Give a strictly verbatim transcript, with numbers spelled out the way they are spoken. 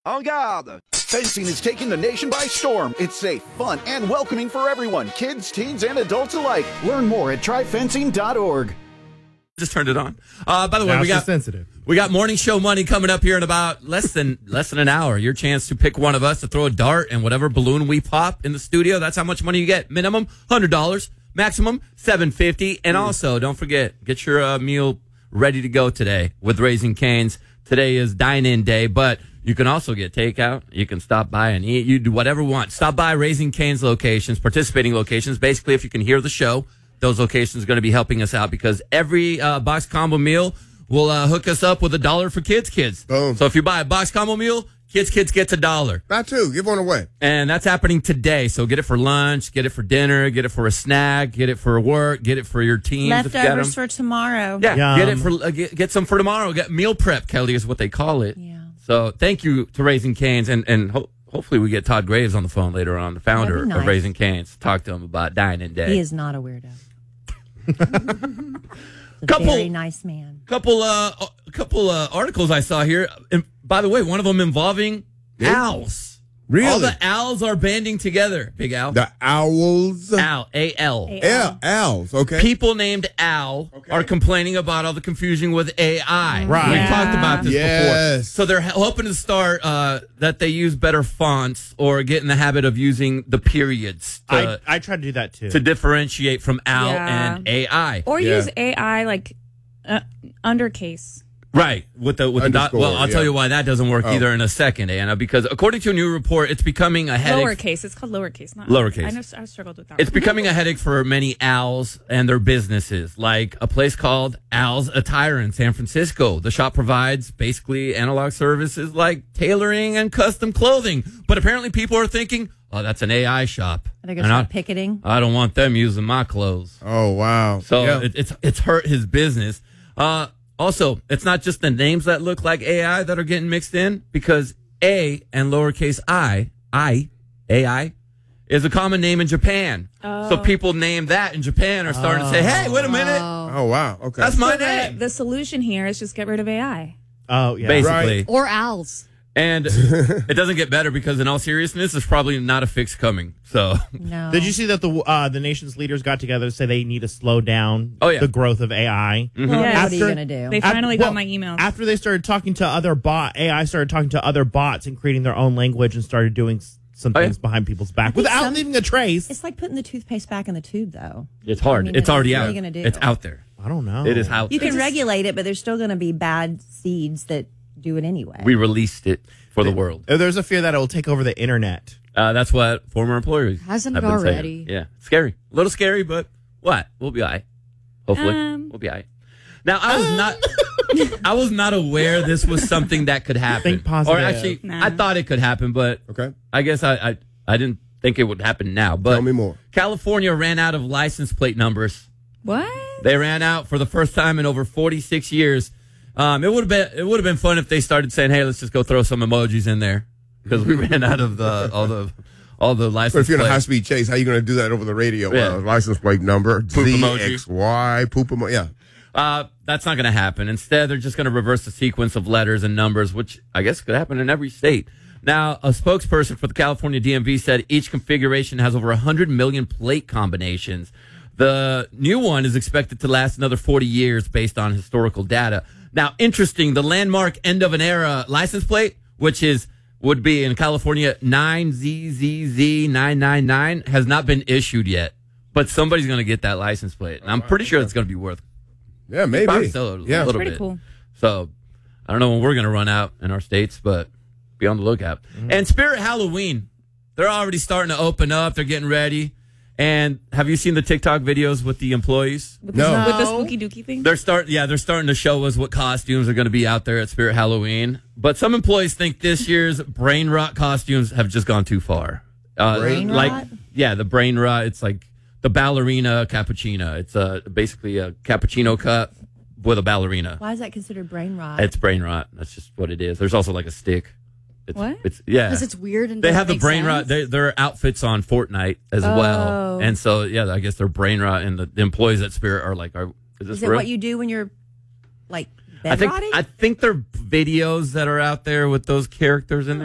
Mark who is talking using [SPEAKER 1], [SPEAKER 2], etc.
[SPEAKER 1] En garde! Fencing is taking the nation by storm. It's safe, fun, and welcoming for everyone, kids, teens, and adults alike. Learn more at try fencing dot org.
[SPEAKER 2] Just turned it on. Uh, by the way,
[SPEAKER 3] now
[SPEAKER 2] we got
[SPEAKER 3] sensitive.
[SPEAKER 2] We got morning show money coming up here in about less than less than an hour. Your chance to pick one of us to throw a dart and whatever balloon we pop in the studio. That's how much money you get. Minimum one hundred dollars, maximum seven hundred fifty dollars. And also, don't forget, get your uh, meal ready to go today with Raising Cane's. Today is dine-in day, but you can also get takeout. You can stop by and eat. You do whatever you want. Stop by Raising Cane's locations, participating locations. Basically, if you can hear the show, those locations are going to be helping us out because every uh, box combo meal will uh, hook us up with a dollar for kids kids.
[SPEAKER 4] Boom.
[SPEAKER 2] So if you buy a box combo meal, kids kids gets a dollar.
[SPEAKER 4] Not two. Give one away.
[SPEAKER 2] And that's happening today. So get it for lunch, get it for dinner, get it for a snack, get it for work, get it for your team.
[SPEAKER 5] Leftovers for tomorrow.
[SPEAKER 2] Yeah,
[SPEAKER 3] Yum.
[SPEAKER 2] get it for uh, get, get some for tomorrow. Get meal prep, Kelly, is what they call it.
[SPEAKER 5] Yeah.
[SPEAKER 2] So thank you to Raising Cane's, and and ho- hopefully we get Todd Graves on the phone later on, the founder
[SPEAKER 5] That'd be nice.
[SPEAKER 2] of Raising Cane's. Talk to him about dining day.
[SPEAKER 5] He is not a weirdo. He's a
[SPEAKER 2] Couple-
[SPEAKER 5] very nice man.
[SPEAKER 2] Couple uh, a couple uh, articles I saw here. And by the way, one of them involving
[SPEAKER 4] Yeah.
[SPEAKER 2] owls.
[SPEAKER 4] Really?
[SPEAKER 2] All the owls are banding together. Big Al.
[SPEAKER 4] The owls.
[SPEAKER 2] Owl. A L.
[SPEAKER 4] Yeah, owls. Okay.
[SPEAKER 2] People named Al
[SPEAKER 4] Okay.
[SPEAKER 2] are complaining about all the confusion with A I.
[SPEAKER 3] Right.
[SPEAKER 2] We've
[SPEAKER 3] Yeah.
[SPEAKER 2] talked about this
[SPEAKER 4] Yes.
[SPEAKER 2] before. So they're h- hoping to start uh, that they use better fonts or get in the habit of using the periods to,
[SPEAKER 3] I, I tried to do that too.
[SPEAKER 2] to differentiate from Al
[SPEAKER 6] Yeah.
[SPEAKER 2] and A I.
[SPEAKER 6] Or
[SPEAKER 4] Yeah.
[SPEAKER 6] use A I like uh, undercase.
[SPEAKER 2] Right. With the with the dot.
[SPEAKER 4] Underscore,
[SPEAKER 2] Well, I'll
[SPEAKER 4] yeah.
[SPEAKER 2] tell you why that doesn't work
[SPEAKER 4] Oh.
[SPEAKER 2] either in a second, Anna, because according to a new report, it's becoming a headache.
[SPEAKER 6] Lowercase. It's called lowercase, not
[SPEAKER 2] Lowercase.
[SPEAKER 6] I know. I struggled with that.
[SPEAKER 2] It's
[SPEAKER 6] one.
[SPEAKER 2] becoming a headache for many owls and their businesses, like a place called Owl's Attire in San Francisco. The shop provides basically analog services like tailoring and custom clothing. But apparently people are thinking, oh, that's an A I shop.
[SPEAKER 5] Are they going
[SPEAKER 2] And
[SPEAKER 5] to
[SPEAKER 2] I,
[SPEAKER 5] start picketing?
[SPEAKER 2] I don't want them using my clothes.
[SPEAKER 4] Oh, wow.
[SPEAKER 2] So
[SPEAKER 4] Yeah.
[SPEAKER 2] it, it's it's hurt his business. Uh, also, it's not just the names that look like A I that are getting mixed in, because A and lowercase I, I, A I, is a common name in Japan. So people name that in Japan are starting to say, hey, wait a minute.
[SPEAKER 4] Oh, wow. Okay.
[SPEAKER 2] That's my
[SPEAKER 6] So the,
[SPEAKER 2] name.
[SPEAKER 6] the solution here is just get rid of A I.
[SPEAKER 3] oh yeah.
[SPEAKER 2] Basically.
[SPEAKER 4] Right.
[SPEAKER 7] Or owls.
[SPEAKER 2] And it doesn't get better because, in all seriousness, there's probably not a fix coming. So,
[SPEAKER 5] No.
[SPEAKER 3] Did you see that the uh, the nation's leaders got together to say they need to slow down
[SPEAKER 2] Oh, yeah.
[SPEAKER 3] the growth of A I?
[SPEAKER 5] Well,
[SPEAKER 6] Yeah.
[SPEAKER 5] what are you
[SPEAKER 3] After-
[SPEAKER 5] going to do?
[SPEAKER 6] They
[SPEAKER 3] Af-
[SPEAKER 6] finally
[SPEAKER 3] well,
[SPEAKER 6] got my emails.
[SPEAKER 3] After they started talking to other bot A I started talking to other bots and creating their own language and started doing s- some
[SPEAKER 2] Oh, yeah.
[SPEAKER 3] things behind people's back
[SPEAKER 5] think
[SPEAKER 3] without
[SPEAKER 5] some-
[SPEAKER 3] leaving a trace.
[SPEAKER 5] It's like putting the toothpaste back in the tube, though.
[SPEAKER 2] it's hard.
[SPEAKER 5] I mean,
[SPEAKER 2] it's
[SPEAKER 5] what
[SPEAKER 2] already
[SPEAKER 5] are
[SPEAKER 2] out.
[SPEAKER 5] you gonna do?
[SPEAKER 2] It's out there.
[SPEAKER 3] I don't know.
[SPEAKER 2] It is out
[SPEAKER 5] You
[SPEAKER 2] there.
[SPEAKER 5] can regulate it, but there's still going to be bad seeds that do it anyway.
[SPEAKER 2] We released it for the world.
[SPEAKER 3] Uh, There's a fear that it will take over the internet.
[SPEAKER 2] Uh, that's what former employers
[SPEAKER 7] Hasn't
[SPEAKER 2] have
[SPEAKER 7] it
[SPEAKER 2] been saying.
[SPEAKER 7] already?
[SPEAKER 2] Yeah, scary, a little scary, but what? We'll be all right. Hopefully,
[SPEAKER 6] Um,
[SPEAKER 2] we'll be all right. Now, I was not, I was not aware this was something that could happen.
[SPEAKER 3] Think positive.
[SPEAKER 2] Or actually,
[SPEAKER 6] Nah.
[SPEAKER 2] I thought it could happen, but
[SPEAKER 4] Okay.
[SPEAKER 2] I guess I, I, I didn't think it would happen now. But
[SPEAKER 4] Tell me more.
[SPEAKER 2] California ran out of license plate numbers.
[SPEAKER 6] What?
[SPEAKER 2] They ran out for the first time in over forty-six years. Um, it would have been it would have been fun if they started saying, "Hey, let's just go throw some emojis in there," because we ran out of the all the all the license.
[SPEAKER 4] But if you're in a
[SPEAKER 2] plates.
[SPEAKER 4] high speed chase, how are you going to do that over the radio?
[SPEAKER 2] Yeah.
[SPEAKER 4] Uh, license plate number,
[SPEAKER 2] Poop
[SPEAKER 4] Z
[SPEAKER 2] emoji.
[SPEAKER 4] X Y, poop emoji. Yeah.
[SPEAKER 2] Uh, that's not going to happen. Instead, they're just going to reverse the sequence of letters and numbers, which I guess could happen in every state. Now, a spokesperson for the California D M V said each configuration has over one hundred million plate combinations. The new one is expected to last another forty years based on historical data. Now, interesting, the landmark end of an era license plate, which is would be in California nine Z Z Z nine nine nine, has not been issued yet. But somebody's going to get that license plate. And I'm pretty sure it's going to be worth
[SPEAKER 4] Yeah, maybe.
[SPEAKER 2] Probably still a
[SPEAKER 4] yeah.
[SPEAKER 2] little
[SPEAKER 6] Pretty
[SPEAKER 2] bit.
[SPEAKER 6] cool.
[SPEAKER 2] So I don't know when we're going to run out in our states, but be on the lookout. And Spirit Halloween, they're already starting to open up. They're getting ready. And have you seen the TikTok videos with the employees?
[SPEAKER 6] With
[SPEAKER 4] No.
[SPEAKER 6] the, with the
[SPEAKER 5] No.
[SPEAKER 6] spooky dookie thing?
[SPEAKER 2] They're start, yeah, they're starting to show us what costumes are going to be out there at Spirit Halloween. But some employees think this year's brain rot costumes have just gone too far. Uh,
[SPEAKER 5] Brain
[SPEAKER 2] like,
[SPEAKER 5] rot?
[SPEAKER 2] yeah, the brain rot. It's like the ballerina cappuccino. It's uh, basically a cappuccino cup with a ballerina.
[SPEAKER 5] Why is that considered brain rot?
[SPEAKER 2] It's brain rot. That's just what it is. There's also like a stick. It's,
[SPEAKER 6] What?
[SPEAKER 2] It's yeah.
[SPEAKER 7] Because it's weird and
[SPEAKER 2] They
[SPEAKER 7] doesn't
[SPEAKER 2] have the
[SPEAKER 7] make
[SPEAKER 2] brain
[SPEAKER 7] sense.
[SPEAKER 2] rot. They, their outfits on Fortnite as well,
[SPEAKER 6] Oh.
[SPEAKER 2] and so yeah, I guess they're brain rot, and the, the employees at Spirit are like, "Are is this
[SPEAKER 5] is it
[SPEAKER 2] real?"
[SPEAKER 5] what you do when you're like bed
[SPEAKER 2] I think
[SPEAKER 5] rotting?
[SPEAKER 2] I think there are videos that are out there with those characters in there.